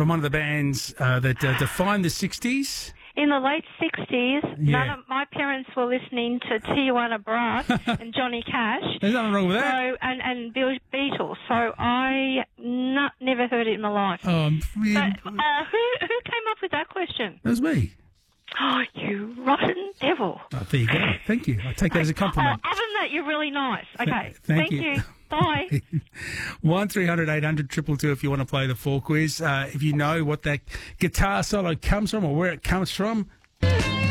from one of the bands that defined the 60s. In the late 60s, Yeah. none of my parents were listening to Tijuana Brass and Johnny Cash. There's nothing wrong with that. So, and Beatles. So I never heard it in my life. Oh, But who came up with that question? that was me. Oh, you rotten devil. Oh, there you go. Thank you. I take that as a compliment. Other than that, you're really nice. Okay. Thank you. Bye. 1300 800 222 if you want to play the 4 quiz. If you know what that guitar solo comes from or where it comes from.